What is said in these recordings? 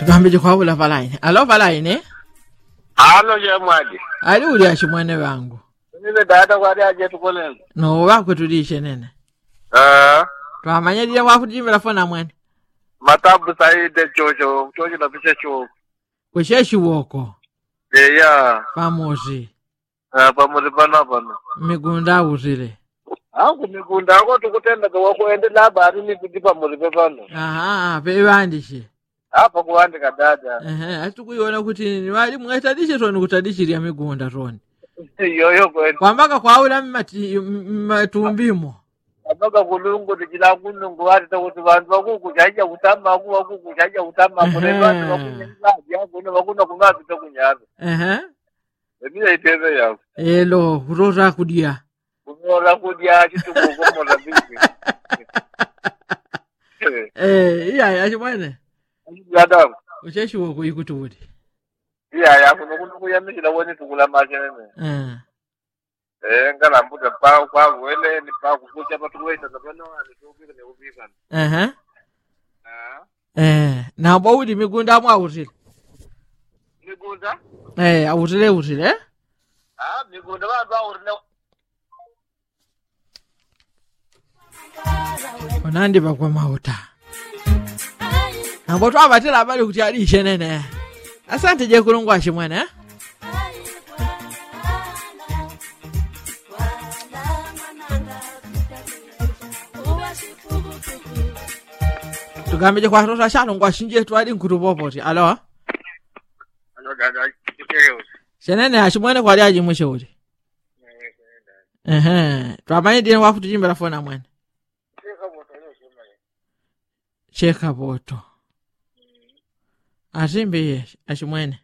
Tuambije kwa ula valaini. Alo valaini? Halo ya mwadi. Ali uli ashimwene wangu. Nile dada wali aje tukolengo. No wako tudishe nene. Tuamanya dia wafu jimela fona mwene. Matabu saide chocho na pishe chocho. Kusheshi woko. Ya. Famosi. Pamoja bana. Migunda uzile. Angu migunda ako tukutenda kwa kuende labari ni kujipa pamoja bana. Aha, pewandishi. Hapa kuandika dada. Atukuyona kuti ni wali mwetadishe toni kutadishiria migunda toni. Yoyo kwenda. Kwambaka kwa ula matumbimo. Kwambaka kulungu dijila kunungu wati takuti wantu wakuku chaja utama wakuku chaja utama kurevati wakuna kungazi takunyaza. Ebile itebe yako. Elo, kuroza kudia. Kuroza kudia chitu kukomola bibi. Iya ashimwene. Yadamu. Ucheshi woko ikutuudi. Iya kunuku ya mishila wani tukula machenene. Ngala mbuta kwa wele ni pa kukucha patuweza sabana wani tuubika ni ubika. Na mbawudi migunda amu awutile. Migunda? Awutile. Migunda wandu awutile. Onandi bakwa mauta. Na mboto abatela abali kuti alishe nene. Asante je kulungu ashimwene. Tugamije kwa rota shano ngwa shinje twali nkutubopoti. Alo dada kiterewe. Shenene ashimwene kwa liaji mwishe uli. Twamanye dine wafu tujimbela fona mwene. Cheka boto. Asimbi ashimwene.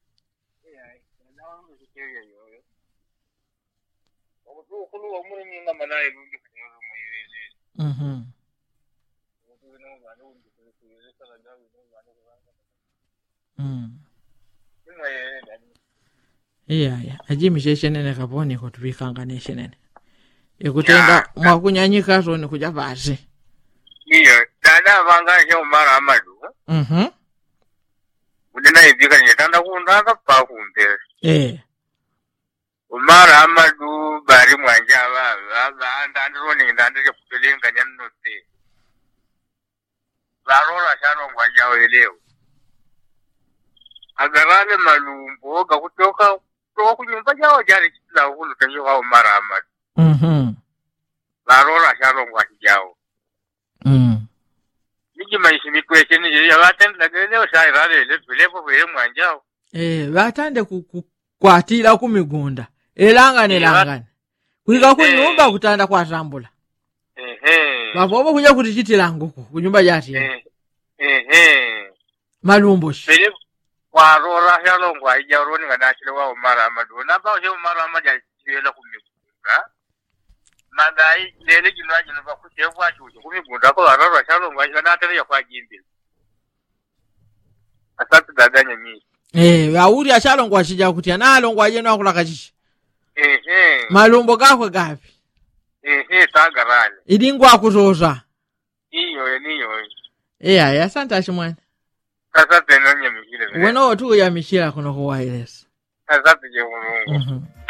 Ajimi shenene kaponi kutubikanga ne shenene. Ikutenga mwakunyanyika so ni kuja basi. Iyo dada vanga je umara amadu. Udena ibika nyetanda kundaka pa kumbe. Umara amadu bari mwanja baba ndandroni ndandike kupelenga nyannote. Barora shano mwanja weleo. Agarale malumbo gakutoka kunyumba jawo jari kitla hulu tanyo wa umara amadu. Barora shano mwanja jawo. Niki maisi mikwesheni ya watenda leo shairale lepo vile mwanjao. Batande kukwatira kumigunda. Elangane. Kuika kunyumba kutanda kwa rambula. Bavobo kuja kutichitira nguko kunyumba yati. Malumbo shi. Vile kwa rora yalongwa ijaroni ngadachile wa umara amadu. Naba uje umara amadu yachile kumigunda. Madai lele jinwaji nuba kuchebwa chujo kumigunda kwa rora yalongwa ngadachile ya kwa jimbi. Asante dadanya mimi. Yauri ashalongwa shija kutia nalongwa yenu akula kachishi. Malumbo gakwe gapi? Tagarani. Idingwa kuzoza. Iyo. Asante ashimwene. Asante nanya mishile. Weno tu ya mishila kuno kuwailesa. Asante je Mungu.